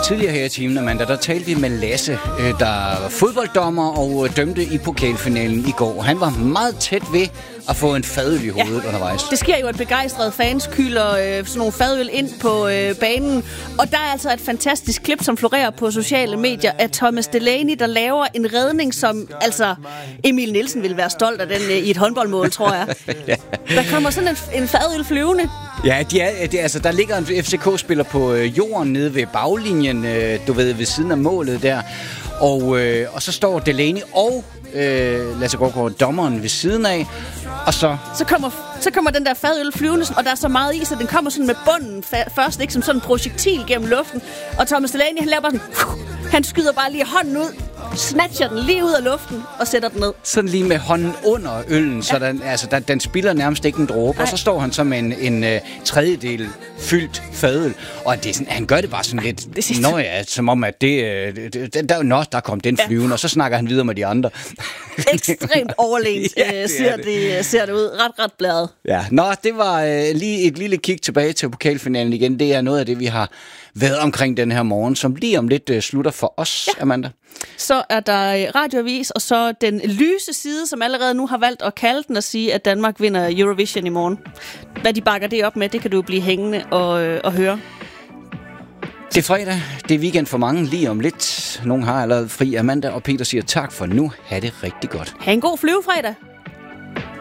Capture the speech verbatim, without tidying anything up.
Tidligere her i timen, Amanda, der talte vi med Lasse, der var fodbolddommer og dømte i pokalfinalen i går. Han var meget tæt ved at få en fadøl i hovedet ja, undervejs. Det sker jo, at begejstrede fans kylder øh, sådan nogle fadøl ind på øh, banen. Og der er altså et fantastisk klip, som florerer på sociale medier, af Thomas Delaney, der laver en redning, som altså Emil Nielsen ville være stolt af den øh, i et håndboldmål, tror jeg. ja. Der kommer sådan en, en fadøl flyvende. Ja, de er, de, altså, der ligger en F C K-spiller på øh, jorden nede ved baglinjen, øh, du ved, ved siden af målet der. Og, øh, og så står Delaney og øh, Lasse Gårdgaard, dommeren, ved siden af. Og så... Så kommer, så kommer den der fadøl flyvende, og der er så meget i, så den kommer sådan med bunden fa- først, ikke som sådan en projektil gennem luften. Og Thomas Delaney, han laver bare sådan... Han skyder bare lige hånden ud, snatcher den lige ud af luften og sætter den ned. Sådan lige med hånden under øllen, ja. så den, altså, den, den spiller nærmest ikke en dråbe. Og så står han så med en, en uh, tredjedel fyldt fadøl. Og det er sådan, han gør det bare sådan lidt... Nå ja, som om, at det... det der, nå, der kom den flyvende, ja. Og så snakker han videre med de andre. Ekstremt overlænt ja, det ser, det. Det, ser det ud. Ret, ret bladet. Ja, nå, det var uh, lige et lille kig tilbage til pokalfinalen igen. Det er noget af det, vi har været omkring den her morgen, som lige om lidt uh, slutter for os, ja. Amanda. Så er der radioavis, og så den lyse side, som allerede nu har valgt at kalde den og sige, at Danmark vinder Eurovision i morgen. Hvad de bakker det op med, det kan du blive hængende og, øh, og høre. Det er fredag, det er weekend for mange, lige om lidt. Nogen har allerede fri. Amanda og Peter siger tak for nu. Ha' det rigtig godt. Ha' en god flyvefredag.